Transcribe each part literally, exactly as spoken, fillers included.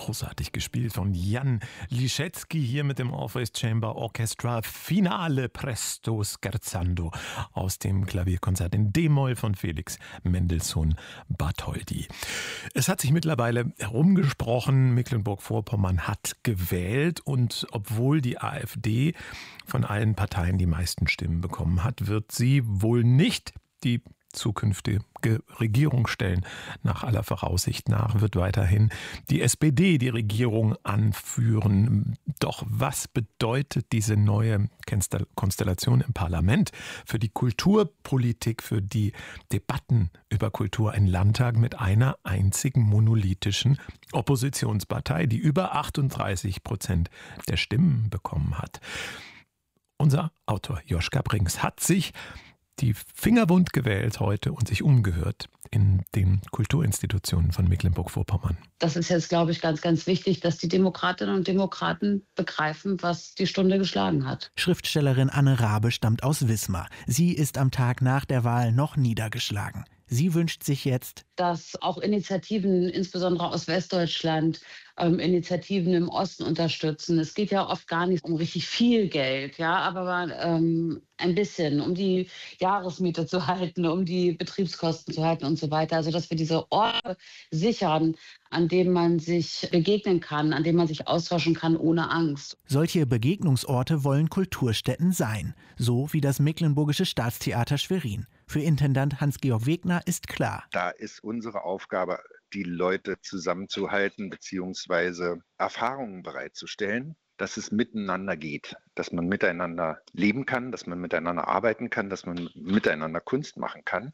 großartig gespielt von Jan Liszewski hier mit dem Orpheus Chamber Orchestra Finale Presto Scherzando aus dem Klavierkonzert in D-Moll von Felix Mendelssohn Bartholdy. Es hat sich mittlerweile herumgesprochen, Mecklenburg-Vorpommern hat gewählt und obwohl die AfD von allen Parteien die meisten Stimmen bekommen hat, wird sie wohl nicht die zukünftige Regierung stellen. Nach aller Voraussicht nach wird weiterhin die S P D die Regierung anführen. Doch was bedeutet diese neue Konstellation im Parlament für die Kulturpolitik, für die Debatten über Kultur? Ein Landtag mit einer einzigen monolithischen Oppositionspartei, die über achtunddreißig Prozent der Stimmen bekommen hat. Unser Autor Joschka Brinks hat sich die Finger wund gewählt heute und sich umgehört in den Kulturinstitutionen von Mecklenburg-Vorpommern. Das ist jetzt, glaube ich, ganz, ganz wichtig, dass die Demokratinnen und Demokraten begreifen, was die Stunde geschlagen hat. Schriftstellerin Anne Rabe stammt aus Wismar. Sie ist am Tag nach der Wahl noch niedergeschlagen. Sie wünscht sich jetzt, dass auch Initiativen, insbesondere aus Westdeutschland, ähm, Initiativen im Osten unterstützen. Es geht ja oft gar nicht um richtig viel Geld, ja, aber ähm, ein bisschen, um die Jahresmiete zu halten, um die Betriebskosten zu halten und so weiter. Also dass wir diese Orte sichern, an denen man sich begegnen kann, an denen man sich austauschen kann ohne Angst. Solche Begegnungsorte wollen Kulturstätten sein, so wie das Mecklenburgische Staatstheater Schwerin. Für Intendant Hans-Georg Wegner ist klar: Da ist unsere Aufgabe, die Leute zusammenzuhalten bzw. Erfahrungen bereitzustellen, dass es miteinander geht, dass man miteinander leben kann, dass man miteinander arbeiten kann, dass man miteinander Kunst machen kann.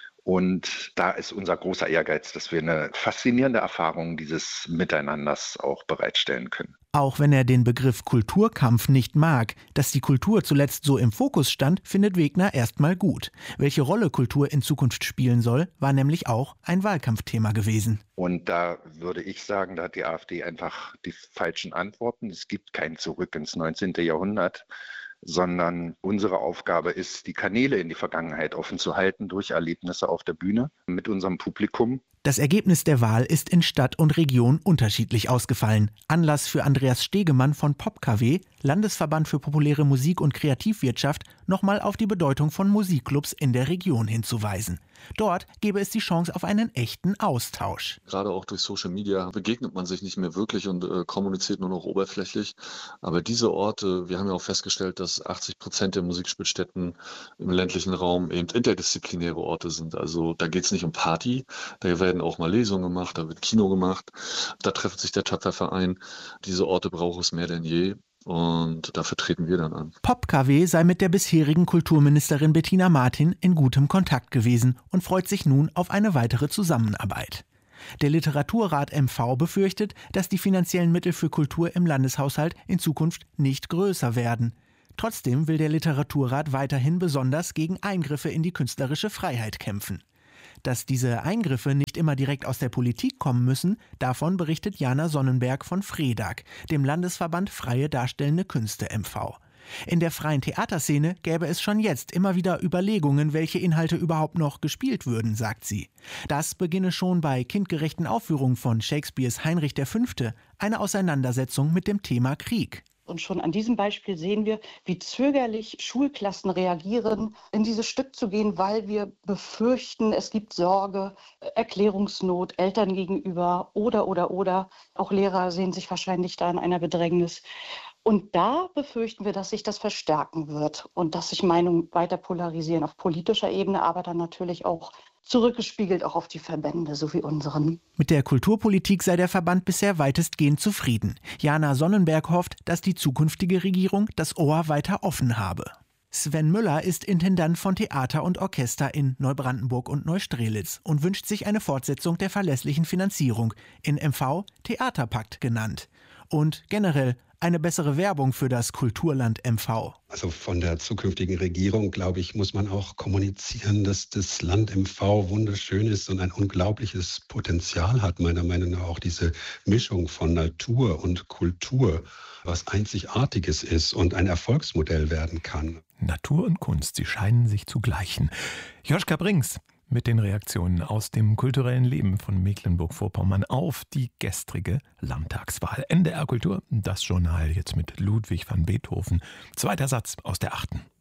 Und da ist unser großer Ehrgeiz, dass wir eine faszinierende Erfahrung dieses Miteinanders auch bereitstellen können. Auch wenn er den Begriff Kulturkampf nicht mag, dass die Kultur zuletzt so im Fokus stand, findet Wegner erstmal gut. Welche Rolle Kultur in Zukunft spielen soll, war nämlich auch ein Wahlkampfthema gewesen. Und da würde ich sagen, da hat die AfD einfach die falschen Antworten. Es gibt kein Zurück ins neunzehnte Jahrhundert. Sondern unsere Aufgabe ist, die Kanäle in die Vergangenheit offen zu halten durch Erlebnisse auf der Bühne mit unserem Publikum. Das Ergebnis der Wahl ist in Stadt und Region unterschiedlich ausgefallen. Anlass für Andreas Stegemann von PopKW, Landesverband für populäre Musik und Kreativwirtschaft, nochmal auf die Bedeutung von Musikclubs in der Region hinzuweisen. Dort gäbe es die Chance auf einen echten Austausch. Gerade auch durch Social Media begegnet man sich nicht mehr wirklich und äh, kommuniziert nur noch oberflächlich. Aber diese Orte, wir haben ja auch festgestellt, dass achtzig Prozent der Musikspielstätten im ländlichen Raum eben interdisziplinäre Orte sind. Also da geht es nicht um Party, da werden auch mal Lesungen gemacht, da wird Kino gemacht, da trifft sich der Töpferverein. Diese Orte braucht es mehr denn je. Und dafür treten wir dann an. PopKW sei mit der bisherigen Kulturministerin Bettina Martin in gutem Kontakt gewesen und freut sich nun auf eine weitere Zusammenarbeit. Der Literaturrat M V befürchtet, dass die finanziellen Mittel für Kultur im Landeshaushalt in Zukunft nicht größer werden. Trotzdem will der Literaturrat weiterhin besonders gegen Eingriffe in die künstlerische Freiheit kämpfen. Dass diese Eingriffe nicht immer direkt aus der Politik kommen müssen, davon berichtet Jana Sonnenberg von FREDAG, dem Landesverband Freie Darstellende Künste M V. In der freien Theaterszene gäbe es schon jetzt immer wieder Überlegungen, welche Inhalte überhaupt noch gespielt würden, sagt sie. Das beginne schon bei kindgerechten Aufführungen von Shakespeares Heinrich der Fünfte, eine Auseinandersetzung mit dem Thema Krieg. Und schon an diesem Beispiel sehen wir, wie zögerlich Schulklassen reagieren, in dieses Stück zu gehen, weil wir befürchten, es gibt Sorge, Erklärungsnot Eltern gegenüber oder, oder, oder. Auch Lehrer sehen sich wahrscheinlich da in einer Bedrängnis. Und da befürchten wir, dass sich das verstärken wird und dass sich Meinungen weiter polarisieren auf politischer Ebene, aber dann natürlich auch zurückgespiegelt auch auf die Verbände, so wie unseren. Mit der Kulturpolitik sei der Verband bisher weitestgehend zufrieden. Jana Sonnenberg hofft, dass die zukünftige Regierung das Ohr weiter offen habe. Sven Müller ist Intendant von Theater und Orchester in Neubrandenburg und Neustrelitz und wünscht sich eine Fortsetzung der verlässlichen Finanzierung, in M V Theaterpakt genannt. Und generell eine bessere Werbung für das Kulturland M V. Also von der zukünftigen Regierung, glaube ich, muss man auch kommunizieren, dass das Land M V wunderschön ist und ein unglaubliches Potenzial hat. Meiner Meinung nach auch diese Mischung von Natur und Kultur, was Einzigartiges ist und ein Erfolgsmodell werden kann. Natur und Kunst, sie scheinen sich zu gleichen. Joschka Brinks mit den Reaktionen aus dem kulturellen Leben von Mecklenburg-Vorpommern auf die gestrige Landtagswahl. N D R Kultur, das Journal jetzt mit Ludwig van Beethoven. Zweiter Satz aus der achten.